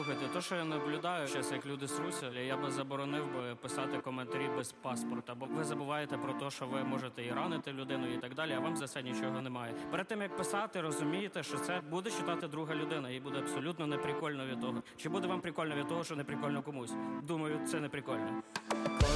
Слухайте, то, що я наблюдаю зараз, як люди сруся, я би заборонив би писати коментарі без паспорта, бо ви забуваєте про те, що ви можете і ранити людину і так далі, а вам за це нічого немає. Перед тим, як писати, розумієте, що це буде читати друга людина, і буде абсолютно неприкольно від того. Чи буде вам прикольно від того, що не прикольно комусь? Думаю, це не прикольно.